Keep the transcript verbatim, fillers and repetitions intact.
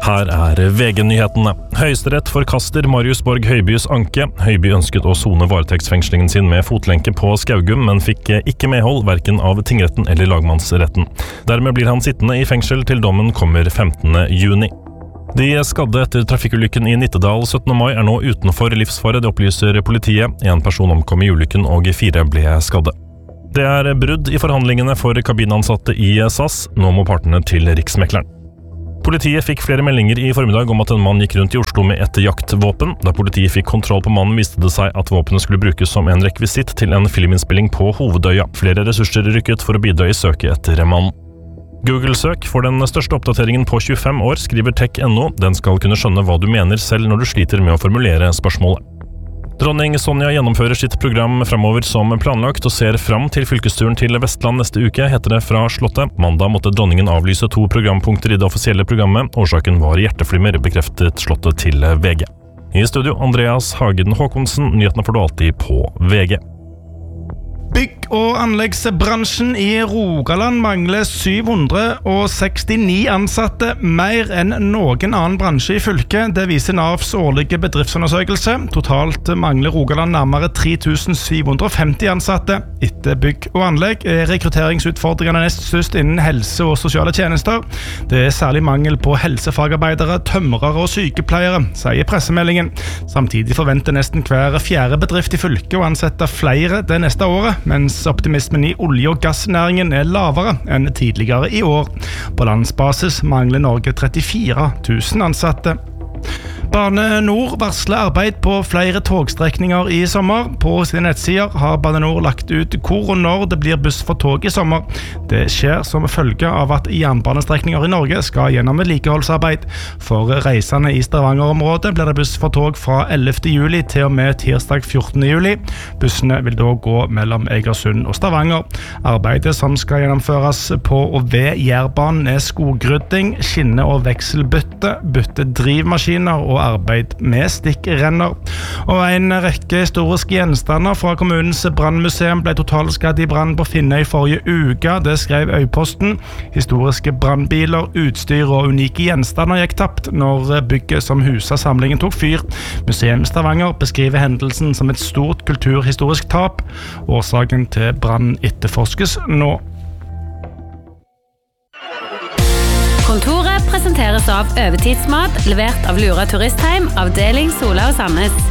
Her er V G-nyhetene. Høyesterett forkaster Marius Borg Høibys anke. Høiby ønsket å sone varetektsfengslingen sin med fotlenke på Skaugum, men fikk ikke medhold hverken av tingretten eller lagmannsretten. Dermed blir han sittende i fengsel til dommen kommer femtende juni. De skadde etter trafikkulykken i Nittedal syttende mai er nå utenfor livsfare, det opplyser politiet. En person omkom i ulykken og fire ble skadde. Det er brudd i forhandlingene for kabinansatte i S A S. Nå må partene til Riksmekleren. Politiet fikk flere meldinger i formiddag om at en mann gikk rundt i Oslo med et jaktvåpen. Da politiet fikk kontroll på mannen, viste det seg at våpenet skulle brukes som en rekvisitt til en filminnspilling på Hovedøya. Flere ressurser rykket for å bidra i søket etter mannen. Google-søk får den største oppdateringen på tjuefem år, skriver tech punktum no. Den skal kunne skjønne hva du mener selv når du sliter med å formulere spørsmålet. Dronning Sonja gjennomfører sitt program fremover som planlagt og ser fram til fylkesturen til Vestland neste uke, heter det fra Slottet. Mandag måtte dronningen avlyse to programpunkter i det offisielle programmet. Årsaken var hjerteflimmer, bekreftet Slottet til V G. I studio Andreas Hagen Håkonsen, nyhetene får du alltid på V G. Bygg- og anleggsbransjen i Rogaland mangler syv hundre sekstini ansatte, mer enn noen annen bransje i fylket. Det viser Navs årlige bedriftsundersøkelse. Totalt mangler Rogaland nærmere tre tusen syv hundre femti ansatte. Etter bygg og anlegg er rekrutteringsutfordringene nest størst innen helse og sosiale tjenester. Det er særlig mangel på helsefagarbeidere, tømrere og sykepleiere, sier pressemeldingen. Samtidig forventer nesten hver fjerde bedrift i fylket å ansette flere det neste året, mens optimismen i olje- og gassnæringen er lavere enn tidligere i år. På landsbasis mangler Norge trettifire tusen ansatte. Bane Nor varsler arbeid på flere togstrekninger i sommer. På sine nettsider har Bane Nor lagt ut hvor og når det blir buss for tog i sommer. Det skjer som følge av at jernbanestrekninger i Norge skal gjennom vedlikeholdsarbeid. For reisende i Stavanger-området blir det buss for tog fra ellevte juli til og med tirsdag fjortende juli. Bussene vil da gå mellom Egersund og Stavanger. Arbeidet som skal gjennomføres på og ved Jærbanen er skogrydding, skinne- og vekselbytte, bytte drivmaskiner og arbeid med stikkrenner. Og en rekke historiske gjenstander fra kommunens brannmuseum ble totalskadd i brann på Finnøy forrige uke. Det skrev Øyposten. Historiske brannbiler, utstyr og unike gjenstander gikk tapt når bygget som huset samlingen tok fyr. Museum Stavanger beskriver hendelsen som et stort kulturhistorisk tap. Årsaken til brann etterforskes nå. Kontoret presenteres av Øvertidsmat, levert av Lura Turistheim, avdeling Sola og Sandnes.